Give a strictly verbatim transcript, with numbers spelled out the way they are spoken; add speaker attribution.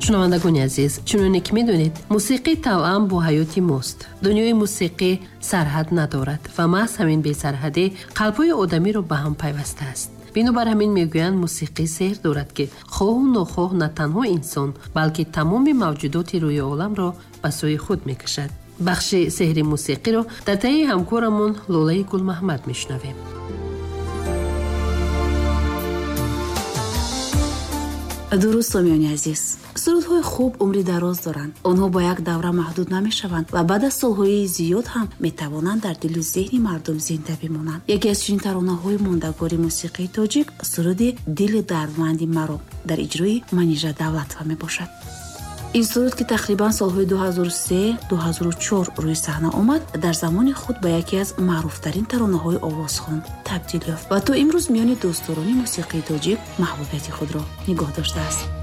Speaker 1: шунавандагони азиз, чуноне ки медонед, мусиқӣ тавъан бо ҳаёти мост. дунёи мусиқӣ сарҳад надорад ва маҳз ҳамин бесарҳадӣ қалбҳои одамиро ба ҳам пайваста аст. бинобар ҳамин мегӯянд мусиқӣ сеҳр дорад ки хоҳу нохоҳ на танҳо инсон, балки тамоми мавҷудоти рӯи оламро ба сӯи худ мекашад. бахши сеҳри мусиқиро дар таҳии ҳамкорамон Лолаи Гулмаҳмад мешунавем.
Speaker 2: дуруст сомиёни азиз, сурудҳои хуб умри дароз доранд. онҳо ба як давра маҳдуд намешаванд ва баъд аз солҳои зиёд ҳам метавонанд дар дилу зеҳни мардум зинда бимонанд. яке аз чунин таронаҳои мондагори мусиқии тоҷик суруди дили дардманди маро дар иҷрои Манижа Давлатова мебошад. ин суруд ки тақрибан солҳои ду ҳазору се - ду ҳазору чор рӯи саҳна омад, дар замони худ ба яке аз маъруфтарин таронаҳои овозхон табдил ёфт ва то имрӯз миёни дӯстдорони мусиқии тоҷик маҳбубияти худро нигоҳ доштааст.